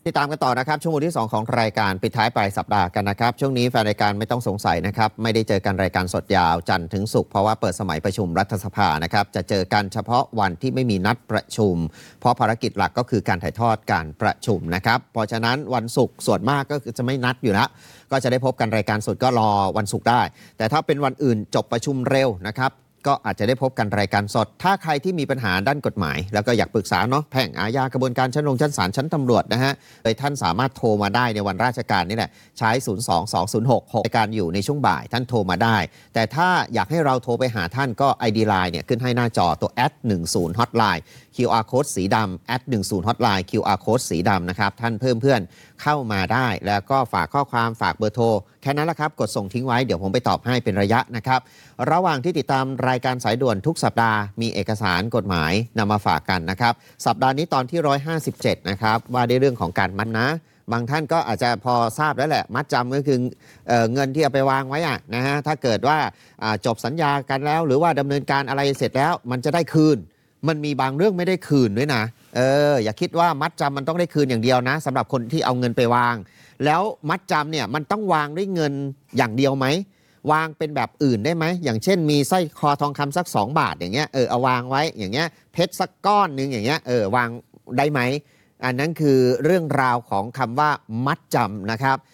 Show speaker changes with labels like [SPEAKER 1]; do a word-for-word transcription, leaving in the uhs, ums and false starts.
[SPEAKER 1] ติดตามกันต่อนะครับชั่วโมงที่สองของรายการปิดท้ายปลายสัปดาห์กันนะครับช่วงนี้แฟนรายการไม่ต้องสงสัยนะครับไม่ได้เจอกันรายการสดยาวจันทร์ถึงศุกร์เพราะว่าเปิดสมัยประชุมรัฐสภานะครับจะเจอกันเฉพาะวันที่ไม่มีนัดประชุมเพราะภารกิจหลักก็คือการถ่ายทอดการประชุมนะครับเพราะฉะนั้นวันศุกร์ส่วนมากก็จะไม่นัดอยู่แล้วก็จะได้พบกันรายการสดก็รอวันศุกร์ได้แต่ถ้าเป็นวันอื่นจบประชุมเร็วนะครับก็อาจจะได้พบกันรายการสดถ้าใครที่มีปัญหาด้านกฎหมายแล้วก็อยากปรึกษาเนาะแพ่งอาญากระบวนการชั้นลงชั้นศาลชั้นตำรวจนะฮะเลยท่านสามารถโทรมาได้ในวันราชการนี่แหละใช้ ศูนย์ สอง สอง ศูนย์ หก หก รายการอยู่ในช่วงบ่ายท่านโทรมาได้แต่ถ้าอยากให้เราโทรไปหาท่านก็ ไอ ดี ไลน์ เนี่ยขึ้นให้หน้าจอตัว แอท หนึ่งศูนย์ Hotline คิว อาร์ Code สีดำ แอท หนึ่งศูนย์ Hotline คิว อาร์ Code สีดำนะครับท่านเพิ่มเพื่อนเข้ามาได้แล้วก็ฝากข้อความฝากเบอร์โทรแค่นั้นแหละครับกดส่งทิ้งไว้เดี๋ยวผมไปตอบให้เป็นระยะนะครับระหว่างที่ติดตามรายการสายด่วนทุกสัปดาห์มีเอกสารกฎหมายนำมาฝากกันนะครับสัปดาห์นี้ตอนที่หนึ่งร้อยห้าสิบเจ็ดนะครับว่าด้วยเรื่องของการมัดนะบางท่านก็อาจจะพอทราบแล้วแหละมัดจำก็คือ เอ่อ เงินที่เอาไปวางไว้อะนะฮะถ้าเกิดว่าจบสัญญากันแล้วหรือว่าดำเนินการอะไรเสร็จแล้วมันจะได้คืนมันมีบางเรื่องไม่ได้คืนด้วยนะเอออย่าคิดว่ามัดจำมันต้องได้คืนอย่างเดียวนะสำหรับคนที่เอาเงินไปวางแล้วมัดจำเนี่ยมันต้องวางด้วยเงินอย่างเดียวไหมวางเป็นแบบอื่นได้ไหมอย่างเช่นมีสร้อยคอทองคำสักสองบาทอย่างเงี้ยเออเอาวางไว้อย่างเงี้ยเพชรสักก้อนนึงอย่างเงี้ยเออวางได้ไหมอันนั้นคือเรื่องราวของคำว่ามัดจำนะครับ